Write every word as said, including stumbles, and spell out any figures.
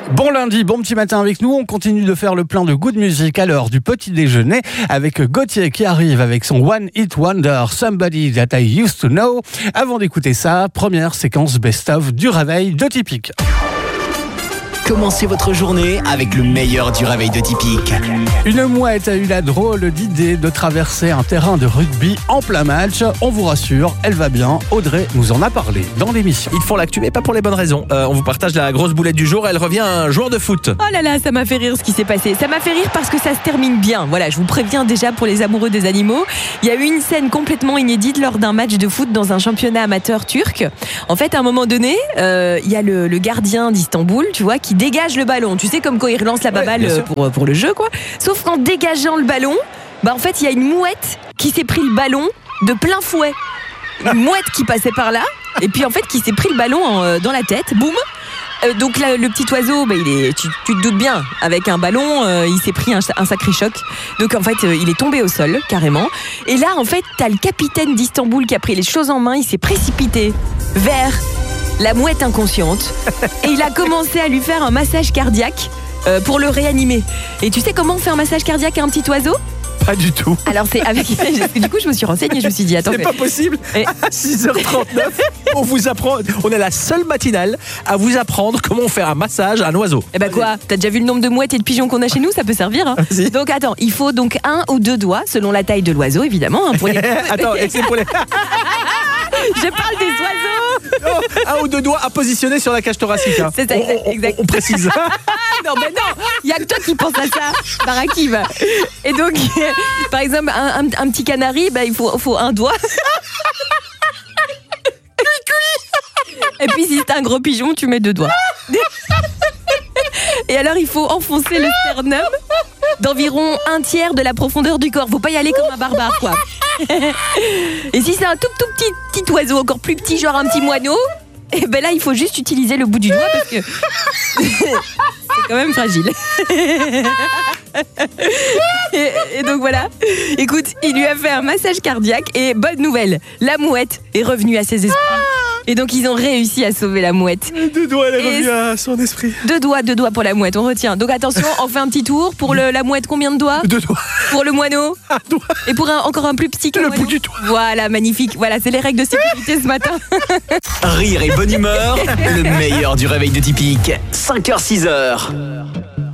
Bon lundi, bon petit matin avec nous. On continue de faire le plein de good music à l'heure du petit déjeuner avec Gauthier qui arrive avec son One Hit Wonder, Somebody That I Used to Know. Avant d'écouter ça, première séquence best-of du réveil de Typique. Commencez votre journée avec le meilleur du réveil de Typique. Une mouette a eu la drôle d'idée de traverser un terrain de rugby en plein match. On vous rassure, elle va bien. Audrey nous en a parlé dans l'émission. Ils font l'actu, mais pas pour les bonnes raisons. Euh, on vous partage la grosse boulette du jour. Elle revient à un joueur de foot. Oh là là, ça m'a fait rire ce qui s'est passé. Ça m'a fait rire parce que ça se termine bien. Voilà, je vous préviens déjà pour les amoureux des animaux. Il y a eu une scène complètement inédite lors d'un match de foot dans un championnat amateur turc. En fait, à un moment donné, euh, il y a le, le gardien d'Istanbul, tu vois, qui dégage le ballon. Tu sais, comme quand il relance la baballe ouais, pour, pour le jeu, quoi. Sauf qu'en dégageant le ballon, bah en fait, il y a une mouette qui s'est pris le ballon de plein fouet. Une mouette qui passait par là, et puis en fait, qui s'est pris le ballon en, euh, dans la tête. Boum. Euh, donc là, le petit oiseau, bah, il est, tu, tu te doutes bien, avec un ballon, euh, il s'est pris un, un sacré choc. Donc en fait, euh, il est tombé au sol, carrément. Et là, en fait, t'as le capitaine d'Istanbul qui a pris les choses en main, il s'est précipité vers la mouette inconsciente et il a commencé à lui faire un massage cardiaque euh, pour le réanimer. Et tu sais comment on fait un massage cardiaque à un petit oiseau ? Pas du tout. Alors c'est avec du coup je me suis renseignée, je me suis dit attends, c'est mais... pas possible. Et... à six heures trente-neuf, on vous apprend, on est la seule matinale à vous apprendre comment faire un massage à un oiseau. Eh ben quoi, t'as déjà vu le nombre de mouettes et de pigeons qu'on a chez nous, ça peut servir hein. Donc attends, il faut donc un ou deux doigts selon la taille de l'oiseau évidemment hein, pour les... Attends, et c'est pour les je parle des oiseaux. Non, un ou deux doigts à positionner sur la cage thoracique. Hein. C'est ça, on, exact. On, on précise. Non, mais non, il n'y a que toi qui pense à ça, Barakiv. Et donc, par exemple, un, un, un petit canari, bah, il faut, faut un doigt. Et puis, si c'est un gros pigeon, tu mets deux doigts. Et alors, il faut enfoncer le sternum d'environ un tiers de la profondeur du corps. Faut pas y aller comme un barbare, quoi. Et si c'est un tout, tout petit, petit oiseau, encore plus petit, genre un petit moineau, et ben là, il faut juste utiliser le bout du doigt parce que c'est quand même fragile. et, et donc voilà. Écoute, il lui a fait un massage cardiaque et bonne nouvelle, la mouette est revenue à ses esprits. Et donc ils ont réussi à sauver la mouette. Deux doigts, elle est et revenue à son esprit. Deux doigts, deux doigts pour la mouette, on retient. Donc attention, on fait un petit tour. Pour le, la mouette, combien de doigts ? Deux doigts. Pour le moineau ? Un doigt. Et pour un, encore un plus petit que le le moineau ? bout du doigt. Voilà, magnifique. Voilà, c'est les règles de sécurité ce matin. Rire et bonne humeur, le meilleur du réveil de Typique. cinq heures six heures.